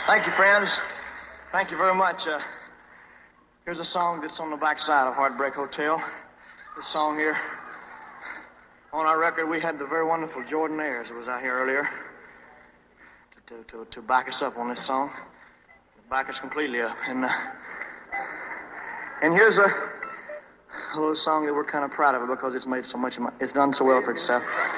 Thank you, friends. Thank you very much. Here's a song that's on the backside of Heartbreak Hotel. This song here, on our record, we had the very wonderful Jordan Ayers, who was out here earlier, to back us up on this song. Back us completely up. And here's a little song that we're kind of proud of it because it's made so much, it's done so well for itself.